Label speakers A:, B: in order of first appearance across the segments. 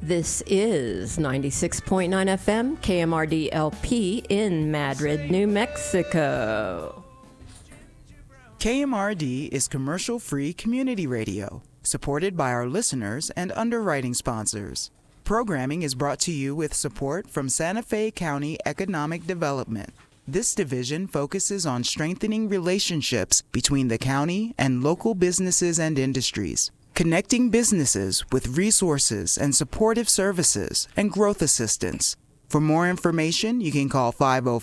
A: This is 96.9 FM KMRD LP in Madrid, New Mexico.
B: KMRD is commercial-free community radio, supported by our listeners and underwriting sponsors. Programming is brought to you with support from Santa Fe County Economic Development. This division focuses on strengthening relationships between the county and local businesses and industries, connecting businesses with resources and supportive services and growth assistance. For more information, you can call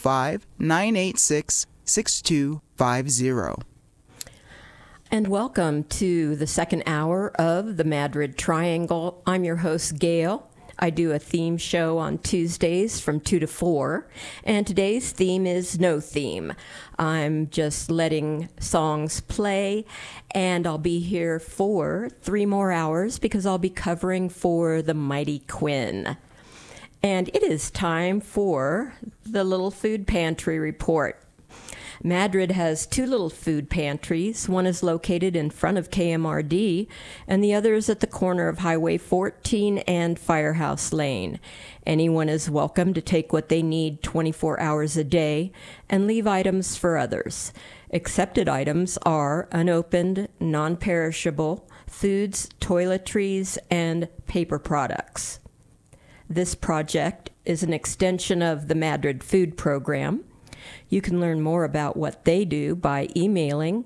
B: 505-986-6250.
A: And welcome to the second hour of the Madrid Triangle. I'm your host, Gail. I do a theme show on Tuesdays from 2 to 4, and today's theme is no theme. I'm just letting songs play, and I'll be here for 3 more hours because I'll be covering for the Mighty Quinn. And it is time for the Little Food Pantry Report. Madrid has 2 little food pantries. One is located in front of KMRD, and the other is at the corner of Highway 14 and Firehouse Lane. Anyone is welcome to take what they need 24 hours a day and leave items for others. Accepted items are unopened, non-perishable, foods, toiletries, and paper products. This project is an extension of the Madrid Food Program. You can learn more about what they do by emailing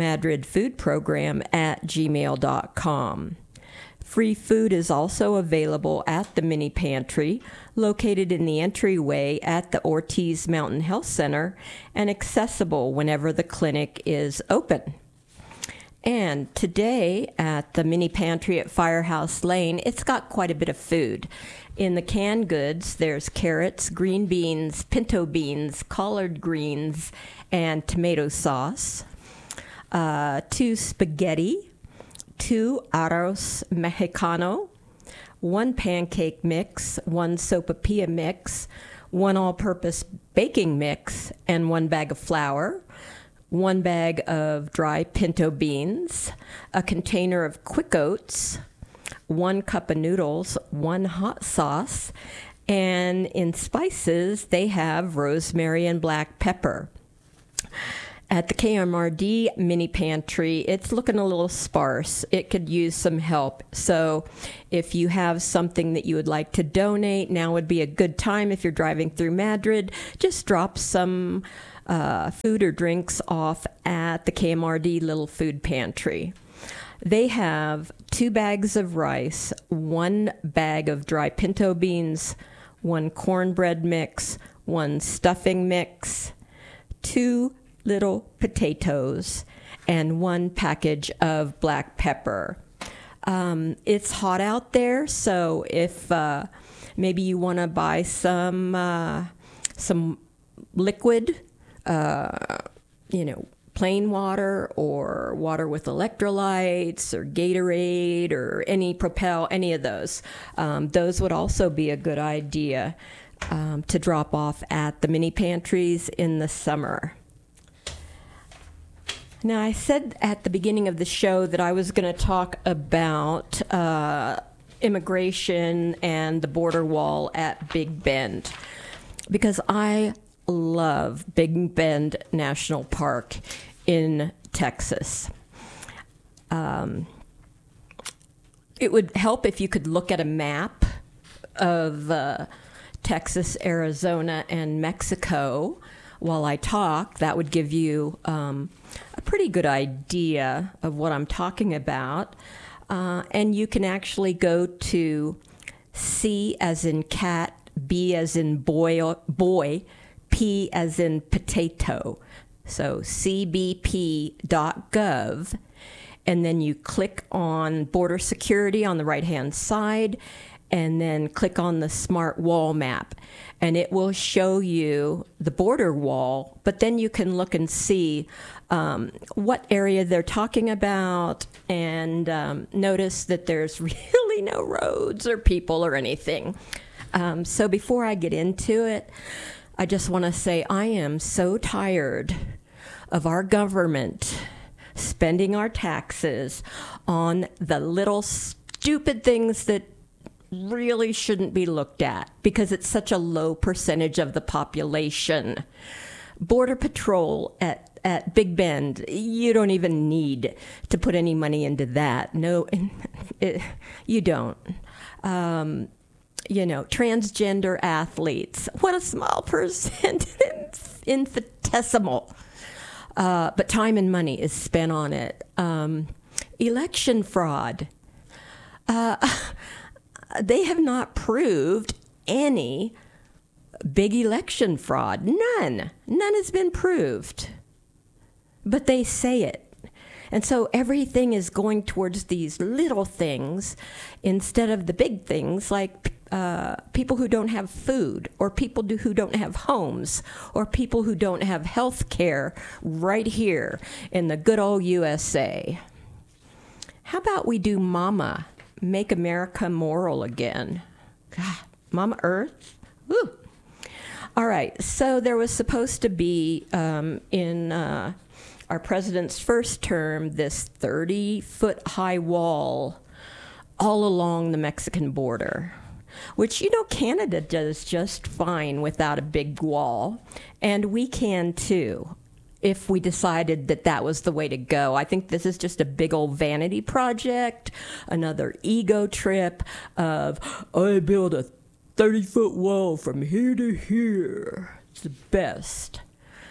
A: madridfoodprogram@gmail.com. Free food is also available at the mini pantry, located in the entryway at the Ortiz Mountain Health Center, and accessible whenever the clinic is open. And today at the mini pantry at Firehouse Lane, it's got quite a bit of food. In the canned goods, there's carrots, green beans, pinto beans, collard greens, and tomato sauce, 2 spaghetti, 2 arroz mexicano, 1 pancake mix, 1 sopapilla mix, 1 all-purpose baking mix, and 1 bag of flour, 1 bag of dry pinto beans, a container of quick oats, 1 cup of noodles, 1 hot sauce, and in spices, they have rosemary and black pepper. At the KMRD mini pantry, it's looking a little sparse. It could use some help. So if you have something that you would like to donate, now would be a good time. If you're driving through Madrid, just drop some food or drinks off at the KMRD Little Food Pantry. They have 2 bags of rice, 1 bag of dry pinto beans, 1 cornbread mix, 1 stuffing mix, 2 little potatoes, and 1 package of black pepper. It's hot out there, so if maybe you want to buy some liquid, plain water or water with electrolytes or Gatorade or any Propel, any of those. Those would also be a good idea to drop off at the mini pantries in the summer. Now, I said at the beginning of the show that I was going to talk about immigration and the border wall at Big Bend, because I love Big Bend National Park in Texas. It would help if you could look at a map of Texas, Arizona, and Mexico while I talk. That would give you a pretty good idea of what I'm talking about. And you can actually go to C as in cat, B as in boy, P as in potato. So cbp.gov, and then you click on border security on the right-hand side, and then click on the smart wall map, and it will show you the border wall, but then you can look and see what area they're talking about, and notice that there's really no roads or people or anything. So before I get into it, I just want to say I am so tired of our government spending our taxes on the little stupid things that really shouldn't be looked at because it's such a low percentage of the population. Border Patrol at Big Bend, you don't even need to put any money into that. No, you don't. Transgender athletes, what a small percent, infinitesimal. But time and money is spent on it. Election fraud. They have not proved any big election fraud. None has been proved. But they say it. And so everything is going towards these little things instead of the big things like people who don't have food, or people who don't have homes, or people who don't have health care right here in the good old USA. How about we do Mama, Make America Moral Again? God, Mama Earth? Woo. All right, so there was supposed to be in our president's first term this 30-foot high wall all along the Mexican border, which, Canada does just fine without a big wall, and we can too if we decided that that was the way to go. I think this is just a big old vanity project, another ego trip of, I build a 30-foot wall from here to here. It's the best.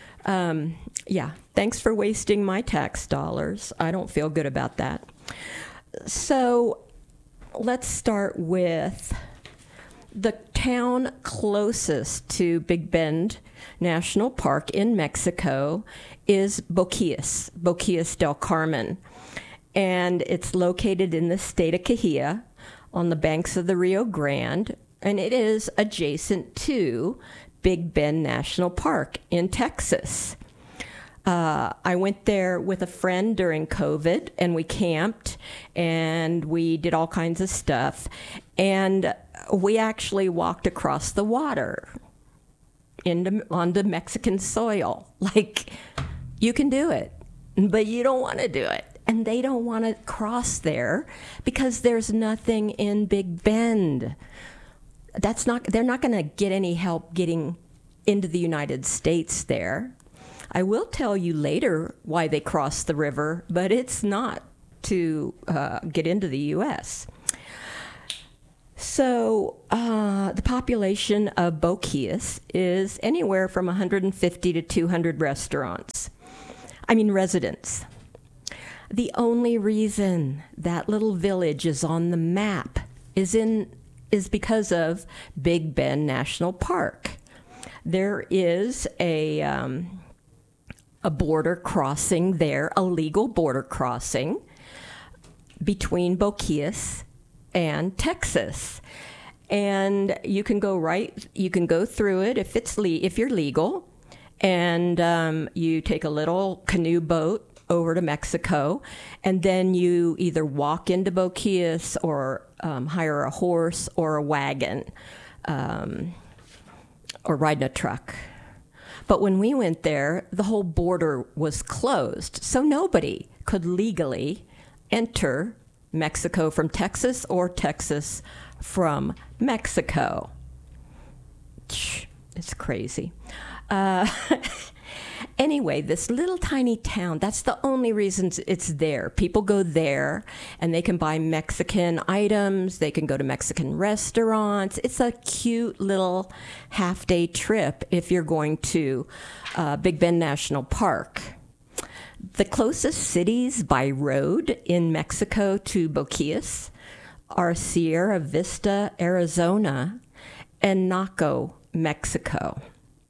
A: Thanks for wasting my tax dollars. I don't feel good about that. So let's start with the town closest to Big Bend National Park in Mexico is Boquillas del Carmen. And it's located in the state of Quijia on the banks of the Rio Grande, and it is adjacent to Big Bend National Park in Texas. I went there with a friend during COVID, and we camped, and we did all kinds of stuff. And we actually walked across the water onto Mexican soil. Like, you can do it, but you don't want to do it. And they don't want to cross there because there's nothing in Big Bend. They're not going to get any help getting into the United States there. I will tell you later why they crossed the river, but it's not to get into the U.S. So the population of Boquillas is anywhere from 150 to 200 residents. The only reason that little village is on the map is because of Big Bend National Park. There is a border crossing there, a legal border crossing between Boquillas and Texas. And you can go through it if you're legal, and you take a little canoe boat over to Mexico, and then you either walk into Boquillas or hire a horse or a wagon, or ride in a truck. But when we went there, the whole border was closed, so nobody could legally enter Mexico from Texas or Texas from Mexico. It's crazy. Anyway, this little tiny town, that's the only reason it's there. People go there and they can buy Mexican items. They can go to Mexican restaurants. It's a cute little half-day trip if you're going to Big Bend National Park. The closest cities by road in Mexico to Boquillas are Sierra Vista, Arizona, and Naco, Mexico.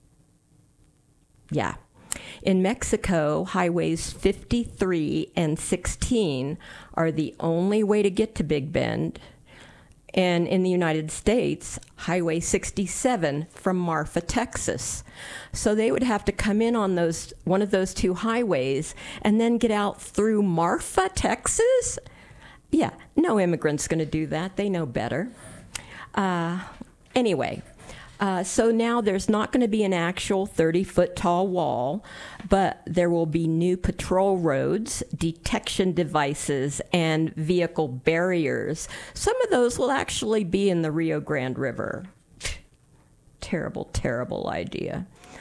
A: Yeah. In Mexico, highways 53 and 16 are the only way to get to Big Bend. And in the United States, Highway 67 from Marfa, Texas. So they would have to come in on one of those two highways and then get out through Marfa, Texas? Yeah, no immigrant's going to do that. They know better. Anyway, So now there's not going to be an actual 30-foot tall wall, but there will be new patrol roads, detection devices, and vehicle barriers. Some of those will actually be in the Rio Grande River. Terrible, terrible idea.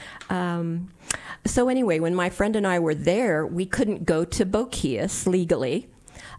A: So anyway, when my friend and I were there, we couldn't go to Boquillas legally,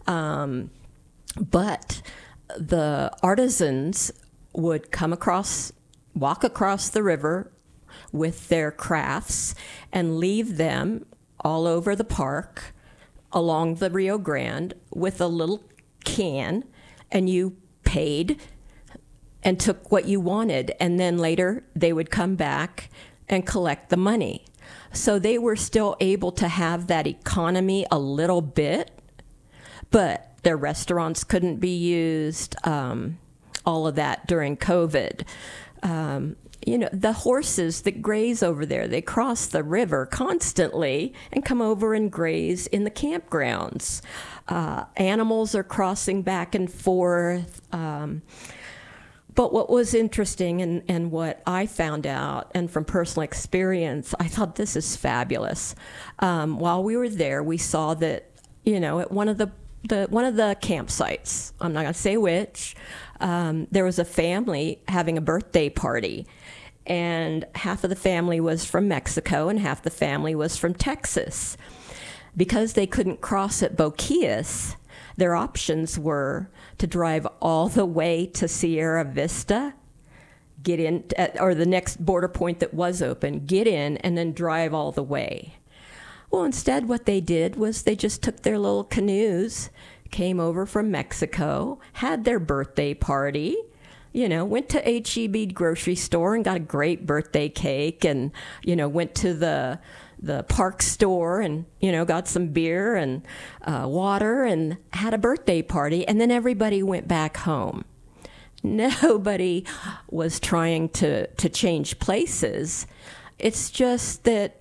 A: but the artisans would walk across the river with their crafts and leave them all over the park along the Rio Grande with a little can, and you paid and took what you wanted, and then later they would come back and collect the money. So they were still able to have that economy a little bit, but their restaurants couldn't be used, all of that during COVID. The horses that graze over there, they cross the river constantly and come over and graze in the campgrounds. Animals are crossing back and forth. But what was interesting and what I found out, and from personal experience, I thought this is fabulous. While we were there, we saw that, at one of the campsites, I'm not going to say which, there was a family having a birthday party, and half of the family was from Mexico and half the family was from Texas. Because they couldn't cross at Boquillas, their options were to drive all the way to Sierra Vista, get in, or the next border point that was open, get in, and then drive all the way. Well, instead, what they did was they just took their little canoes, came over from Mexico, had their birthday party, went to H-E-B grocery store and got a great birthday cake, and, went to the park store and, got some beer and water and had a birthday party, and then everybody went back home. Nobody was trying to change places. It's just that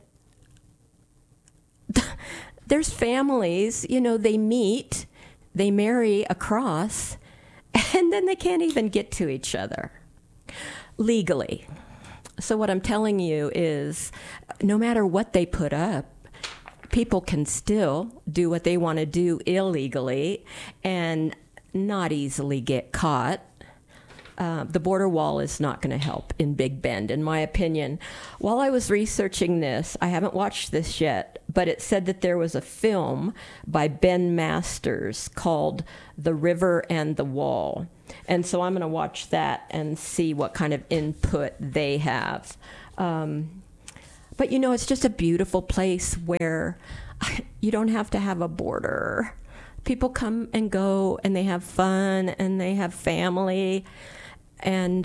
A: there's families, they meet, they marry across, and then they can't even get to each other legally. So what I'm telling you is, no matter what they put up, people can still do what they want to do illegally and not easily get caught. The border wall is not going to help in Big Bend, in my opinion. While I was researching this, I haven't watched this yet, but it said that there was a film by Ben Masters called The River and the Wall. And so I'm going to watch that and see what kind of input they have. But, it's just a beautiful place where you don't have to have a border. People come and go, and they have fun, and they have family. And,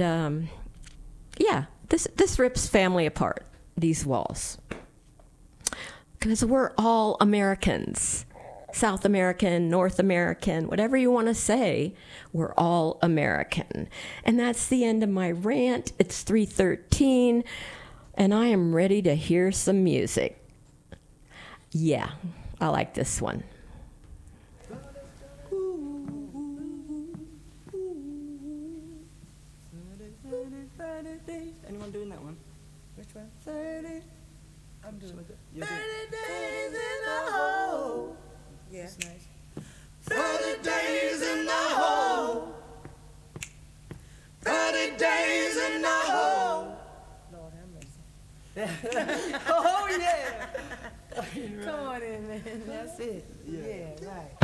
A: this rips family apart, these walls. Because we're all Americans. South American, North American, whatever you want to say, we're all American. And that's the end of my rant. It's 3:13, and I am ready to hear some music. Yeah, I like this one.
C: Anyone doing that one?
D: Which one?
C: 30.
D: I'm doing it.
C: 30
D: days in the hole. Yeah.
C: That's nice.
D: 30 days in the hole. 30 days in the hole. Lord have mercy.
C: Oh, yeah. Come on in, man. That's it. Yeah, right.